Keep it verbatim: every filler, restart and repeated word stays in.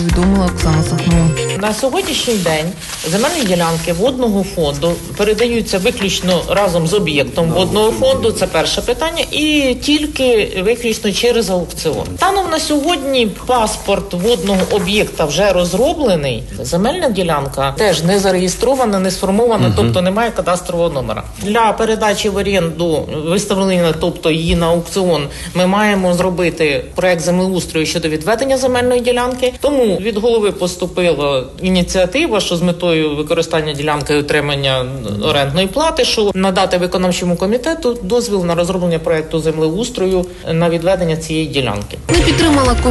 повідомила Оксана Сахно. На сьогоднішній день земельні ділянки водного фонду передаються виключно разом з об'єктом водного фонду, це перше питання, і тільки виключно через аукціон. Станом на сьогодні паспорт водного об'єкта вже розроблений, земельна ділянка теж не зареєстрована, не сформована, угу. тобто немає кадастрового номера. Для передачі в оренду, виставлення, тобто її на аукціон, ми маємо зробити проект землеустрою щодо відведення земельної ділянки, тому від голови поступила ініціатива, що з метою використання ділянки і отримання орендної плати, що надати виконавчому комітету дозвіл на розроблення проекту землеустрою на відведення цієї ділянки. Не підтримала